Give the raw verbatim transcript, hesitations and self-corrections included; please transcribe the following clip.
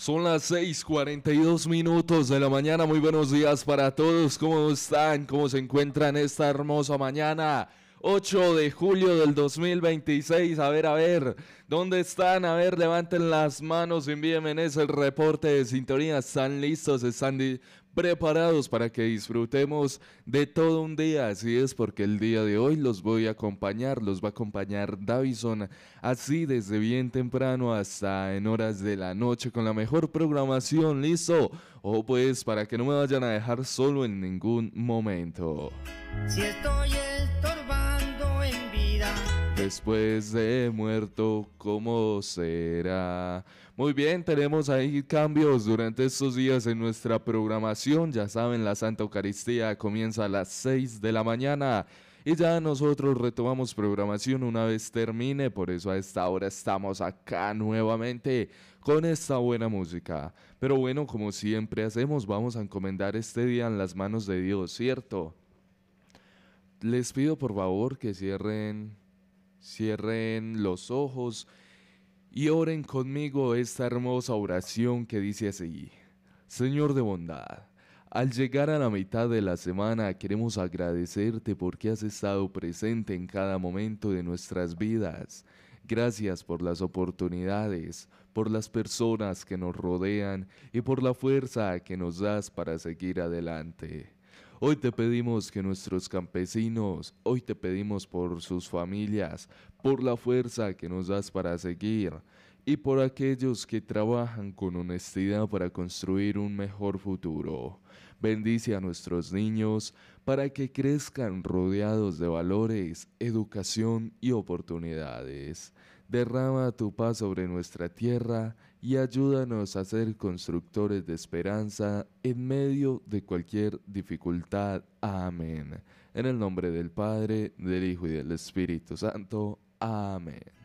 Son las seis cuarenta y dos minutos de la mañana. Muy buenos días para todos. ¿Cómo están? ¿Cómo se encuentran esta hermosa mañana? ocho de julio del dos mil veintiséis. A ver, a ver, ¿dónde están? A ver, levanten las manos, envíenme en ese el reporte de sintonía. ¿Están listos? ¿Están di- preparados para que disfrutemos de todo un día? Así es, porque el día de hoy los voy a acompañar, los va a acompañar Davison, así desde bien temprano hasta en horas de la noche con la mejor programación. ¿Listo? O pues para que no me vayan a dejar solo en ningún momento. Si estoy estorbando en vida. Después de muerto, ¿cómo será? Muy bien, tenemos ahí cambios durante estos días en nuestra programación. Ya saben, la Santa Eucaristía comienza a las seis de la mañana y ya nosotros retomamos programación una vez termine. Por eso a esta hora estamos acá nuevamente con esta buena música. Pero bueno, como siempre hacemos, vamos a encomendar este día en las manos de Dios, ¿cierto? Les pido por favor que cierren, cierren los ojos y oren conmigo esta hermosa oración que dice así: Señor de bondad, al llegar a la mitad de la semana queremos agradecerte porque has estado presente en cada momento de nuestras vidas. Gracias por las oportunidades, por las personas que nos rodean y por la fuerza que nos das para seguir adelante. Hoy te pedimos que nuestros campesinos, hoy te pedimos por sus familias, por la fuerza que nos das para seguir y por aquellos que trabajan con honestidad para construir un mejor futuro. Bendice a nuestros niños para que crezcan rodeados de valores, educación y oportunidades. Derrama tu paz sobre nuestra tierra y ayúdanos a ser constructores de esperanza en medio de cualquier dificultad. Amén. En el nombre del Padre, del Hijo y del Espíritu Santo. Amén.